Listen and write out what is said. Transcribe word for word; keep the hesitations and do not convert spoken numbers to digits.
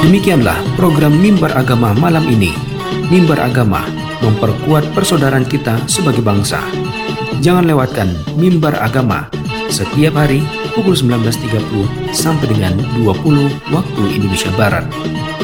Demikianlah program Mimbar Agama malam ini. Mimbar Agama memperkuat persaudaraan kita sebagai bangsa. Jangan lewatkan Mimbar Agama setiap hari pukul sembilan belas tiga puluh sampai dengan dua puluh waktu Indonesia Barat.